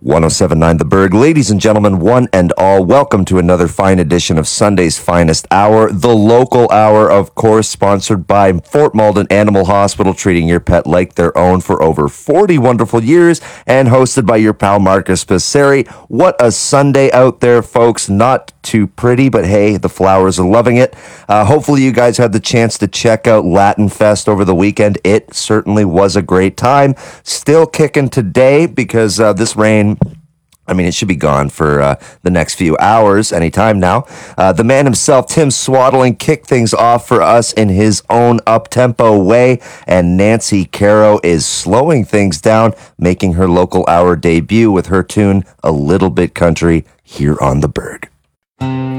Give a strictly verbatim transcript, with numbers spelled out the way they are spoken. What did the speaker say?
one oh seven point nine The Berg. Ladies and gentlemen, one and all, welcome to another fine edition of Sunday's Finest Hour, the local hour, of course, sponsored by Fort Malden Animal Hospital, treating your pet like their own for over forty wonderful years, and hosted by your pal Marcus Passeri. What a Sunday out there, folks. Not too pretty, but hey, the flowers are loving it. Uh, hopefully you guys had the chance to check out Latin Fest over the weekend. It certainly was a great time. Still kicking today because uh, this rain, I mean, it should be gone for uh, the next few hours, anytime now. Uh, the man himself, Tim Swaddling, kicked things off for us in his own up-tempo way, and Nancy Caro is slowing things down, making her local hour debut with her tune, A Little Bit Country, here on The Berg.